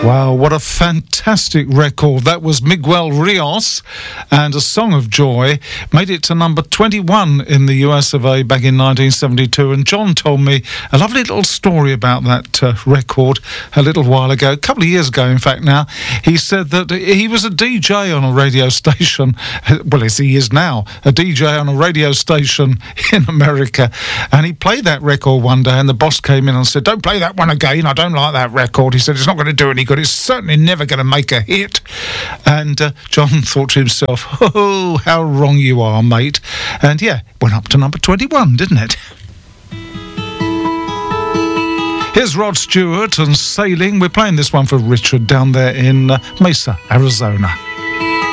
Wow, what a fantastic record. That was Miguel Rios and A Song of Joy. Made it to number 21 in the US of A back in 1972. And John told me a lovely little story about that record a little while ago, a couple of years ago, in fact, now. He said that he was a DJ on a radio station, well, as he is now, a DJ on a radio station in America. And he played that record one day, and the boss came in and said, "Don't play that one again, I don't like that record." He said, "It's not going to do any good. It's certainly never going to make a hit." And John thought to himself, "Oh, how wrong you are, mate." And yeah, went up to number 21, didn't it? Here's Rod Stewart and Sailing. We're playing this one for Richard down there in Mesa, Arizona.